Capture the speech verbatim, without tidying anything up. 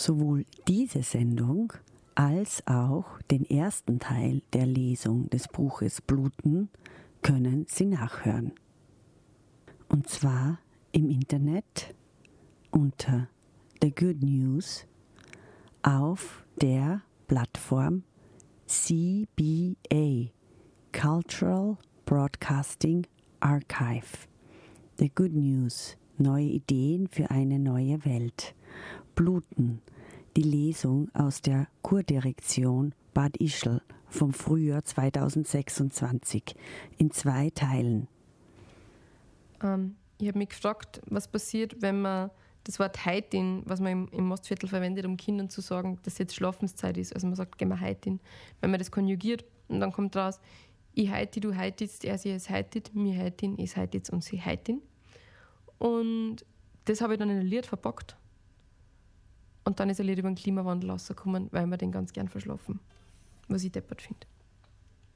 Sowohl diese Sendung als auch den ersten Teil der Lesung des Buches Bluten können Sie nachhören. Und zwar im Internet unter The Good News auf der Plattform C B A, Cultural Broadcasting Archive. The Good News, neue Ideen für eine neue Welt. Bluten, die Lesung aus der Kurdirektion Bad Ischl vom Frühjahr zweitausendsechsundzwanzig in zwei Teilen. Ähm, ich habe mich gefragt, was passiert, wenn man das Wort Heitin, was man im, im Mostviertel verwendet, um Kindern zu sagen, dass jetzt Schlafenszeit ist. Also man sagt, gehen wir Heitin. Wenn man das konjugiert und dann kommt raus, ich heiti, du heititst, er, sie, es heitit, mir heitin, es heitit und sie heitin. Und das habe ich dann in ein Lied verpackt. Und dann ist ein Lied über den Klimawandel rausgekommen, weil wir den ganz gern verschlafen. Was ich deppert finde.